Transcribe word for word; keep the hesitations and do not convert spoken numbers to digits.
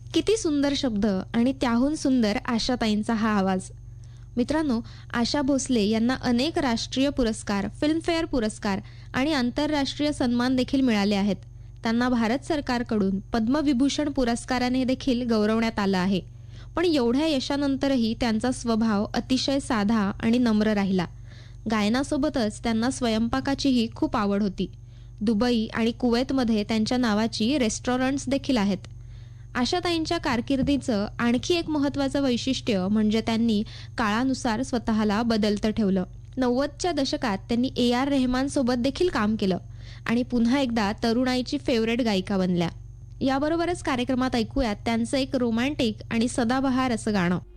किती सुंदर शब्द आणि त्याहून सुंदर आशाताईंचा हा आवाज. मित्रांनो, आशा भोसले यांना अनेक राष्ट्रीय पुरस्कार, फिल्मफेअर पुरस्कार आणि आंतरराष्ट्रीय सन्मान देखील मिळाले आहेत. त्यांना भारत सरकारकडून पद्मविभूषण पुरस्काराने देखील गौरवण्यात आलं आहे. पण एवढ्या यशानंतरही त्यांचा स्वभाव अतिशय साधा आणि नम्र राहिला. गायनासोबतच त्यांना स्वयंपाकाचीही खूप आवड होती. दुबई आणि कुवेतमध्ये त्यांच्या नावाची रेस्टॉरंट्स देखील आहेत. आशाताईंच्या कारकिर्दीचं आणखी एक महत्त्वाचं वैशिष्ट्य म्हणजे त्यांनी काळानुसार स्वतःला बदलतं ठेवलं. नव्वदच्या दशकात त्यांनी ए आर रेहमान सोबत देखील काम केलं आणि पुन्हा एकदा तरुणाईची फेवरेट गायिका बनल्या. याबरोबरच कार्यक्रमात ऐकूयात त्यांचं एक रोमॅन्टिक आणि सदाबहार असं गाणं.